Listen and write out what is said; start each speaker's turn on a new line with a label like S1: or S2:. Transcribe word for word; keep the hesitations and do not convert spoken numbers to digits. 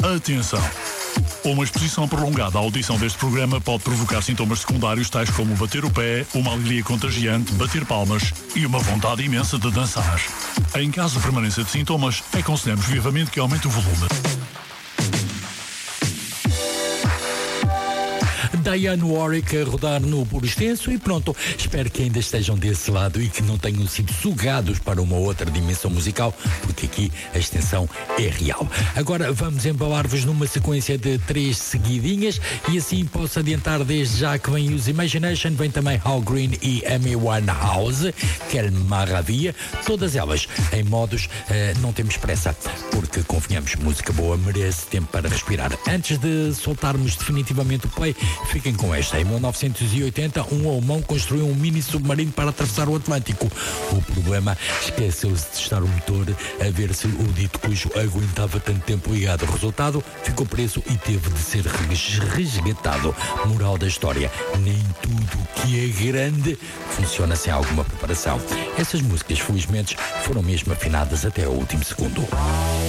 S1: Atenção! Uma exposição prolongada à audição deste programa pode provocar sintomas secundários tais como bater o pé, uma alegria contagiante, bater palmas e uma vontade imensa de dançar. Em caso de permanência de sintomas, aconselhamos vivamente que aumente o volume.
S2: Dionne Warwick a rodar no puro extenso e pronto, espero que ainda estejam desse lado e que não tenham sido sugados para uma outra dimensão musical, porque aqui a extensão é real. Agora vamos embalar-vos numa sequência de três seguidinhas e assim posso adiantar desde já que vem os Imagination, vem também Hal Green e Amy Winehouse, que maravilha, todas elas em modos uh, não temos pressa, porque convenhamos, música boa merece tempo para respirar. Antes de soltarmos definitivamente o play, fiquem com esta. Em mil novecentos e oitenta, um alemão construiu um mini submarino para atravessar o Atlântico. O problema, esqueceu-se de testar o motor a ver se o dito cujo aguentava tanto tempo ligado. O resultado, ficou preso e teve de ser resgatado. Moral da história, nem tudo que é grande funciona sem alguma preparação. Essas músicas, felizmente, foram mesmo afinadas até o último segundo.